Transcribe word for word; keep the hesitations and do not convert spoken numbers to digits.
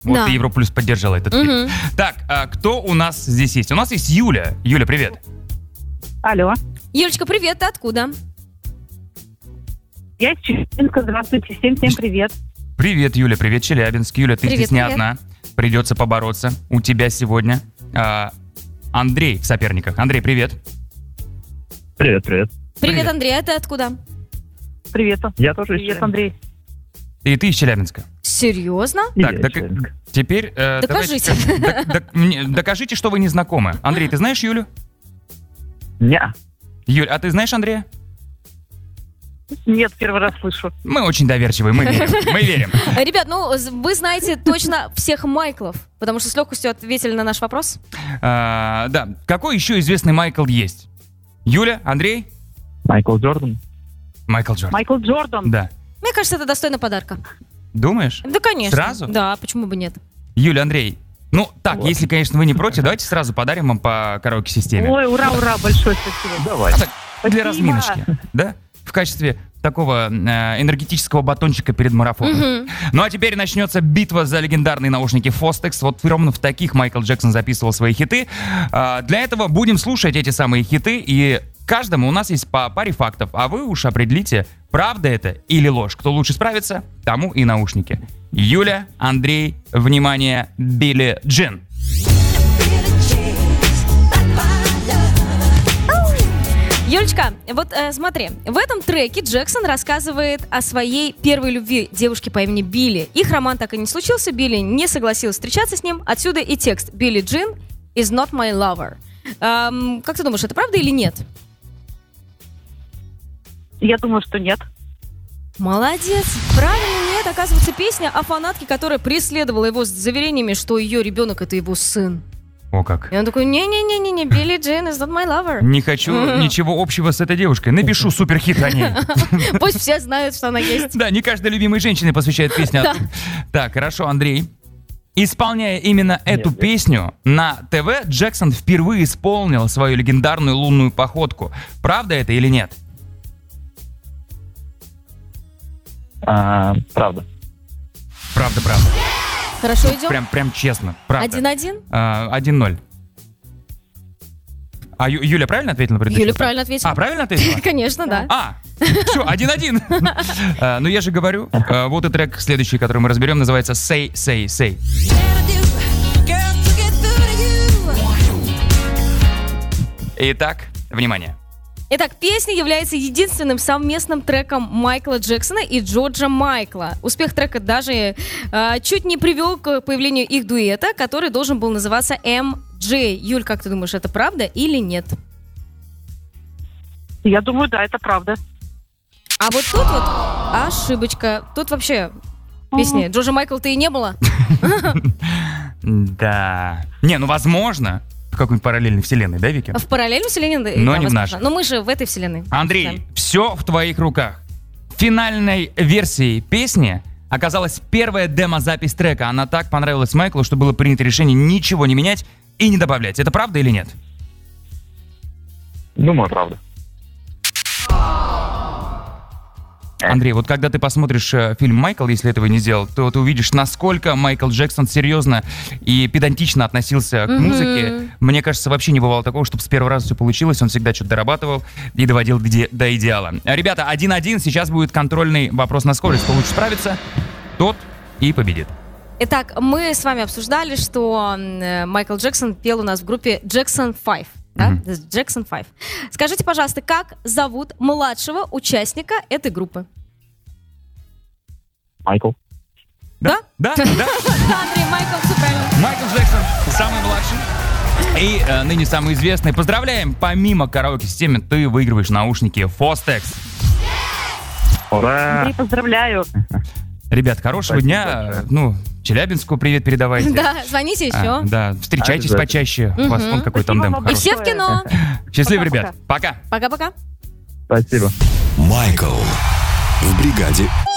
Вот Да. и Европлюс поддержала этот Мгм. фильм. Так, а кто у нас здесь есть? У нас есть Юля. Юля, привет. Алло. Юлечка, привет, ты откуда? Я из Челябинска. Здравствуйте. Всем, всем привет. Привет, Юля, привет, Челябинск. Юля, ты Привет, здесь не привет. одна. Придется побороться. У тебя сегодня а, Андрей в соперниках. Андрей, привет. Привет, привет. Привет, Привет. Андрей, а ты откуда? Привет. Я тоже из Привет, Челябинска. Андрей. И ты из Челябинска. Серьезно? И Так, я из док- Челябинска. теперь... э, Докажите. давайте- док- док- мне- докажите, что вы не знакомы. Андрей, ты знаешь Юлю? Ня. Юль, а ты знаешь Андрея? Нет, первый раз слышу. Мы очень доверчивые, мы верим. Мы верим. Ребят, ну, з- вы знаете точно всех Майклов, потому что с легкостью ответили на наш вопрос. А, да, какой еще известный Майкл есть? Юля, Андрей? Майкл Джордан. Майкл Джордан. Майкл Джордан. Да. Мне кажется, это достойно подарка. Думаешь? Да, конечно. Сразу? Да, почему бы нет? Юля, Андрей. Ну, так, Вот. если, конечно, вы не против, давайте сразу подарим вам по караоке-системе. Ой, ура, ура, большое спасибо. Давай. А так, для Спасибо. разминочки, да? В качестве такого э, энергетического батончика перед марафоном. Мгм. Ну а теперь начнется битва за легендарные наушники Fostex. Вот ровно в таких Майкл Джексон записывал свои хиты. А, для этого будем слушать эти самые хиты, и каждому у нас есть по паре фактов. А вы уж определите, правда это или ложь. Кто лучше справится, тому и наушники. Юля, Андрей, внимание, Билли Джин. Юлечка, вот э, смотри, в этом треке Джексон рассказывает о своей первой любви девушки по имени Билли. Их роман так и не случился, Билли не согласилась встречаться с ним. Отсюда и текст «Билли Джин is not my lover». Эм, как ты думаешь, это правда или нет? Я думаю, что нет. Молодец. Правильно, нет. Оказывается, песня о фанатке, которая преследовала его с заверениями, что ее ребенок — это его сын. О как. И он такой: не-не-не-не, Билли Джин is not my lover. Не хочу ничего общего с этой девушкой. Напишу суперхит о ней. Пусть все знают, что она есть. Да, не каждой любимой женщине посвящает песню. Да. Так, хорошо, Андрей. Исполняя именно эту Нет. песню, на ТВ Джексон впервые исполнил свою легендарную лунную походку. Правда это или нет? А, правда. Правда, правда. Хорошо, идем. Прям, прям честно. Правда. Один-один. А, один ноль. А Ю- Юля правильно ответила на предыдущий Юля вопрос? правильно ответила. А, правильно ответила? Конечно, да. А, все, один-один. А, Ну я же говорю, а, вот и трек следующий, который мы разберем, называется «Say, Say, Say». Итак, внимание. Итак, песня является единственным совместным треком Майкла Джексона и Джорджа Майкла. Успех трека даже э, чуть не привел к появлению их дуэта, который должен был называться эм джей. Юль, как ты думаешь, это правда или нет? Я думаю, да, это правда. А вот тут вот ошибочка. Тут вообще песни Джорджа Майкла-то и не было. Да. Не, ну возможно, в какой-нибудь параллельной вселенной, да, Вики? В параллельной вселенной? Но да, не в возможно. нашей. Но мы же в этой вселенной. Андрей, все в твоих руках. Финальной версией песни оказалась первая демо-запись трека. Она так понравилась Майклу, что было принято решение ничего не менять и не добавлять. Это правда или нет? Думаю, правда. Андрей, вот когда ты посмотришь э, фильм «Майкл», если этого не сделал, то ты увидишь, насколько Майкл Джексон серьезно и педантично относился к Мгм. музыке. Мне кажется, вообще не бывало такого, чтобы с первого раза все получилось. Он всегда что-то дорабатывал и доводил до, иде- до идеала. Ребята, один-один. Сейчас будет контрольный вопрос на скорость. Кто лучше справится, тот и победит. Итак, мы с вами обсуждали, что м, Майкл Джексон пел у нас в группе Jackson Five. Да? Мгм. Jackson Five. Скажите, пожалуйста, как зовут младшего участника этой группы? Майкл. Да? Да? Да? Да, Андрей, Майкл, все правильно. Майкл Джексон, самый младший и э, ныне самый известный. Поздравляем! Помимо караоке-системы ты выигрываешь наушники Fostex. Ура! Андрей, поздравляю. Ребят, хорошего Спасибо дня. большое. Ну, Челябинску привет передавайте. Да, звоните еще. А, да, встречайтесь Обязательно. почаще. У вас Мгм. вон какой Спасибо тандем вам И хороший. все в кино. Счастливо, Пока-пока. ребят. Пока. Пока-пока. Спасибо. Майкл в бригаде.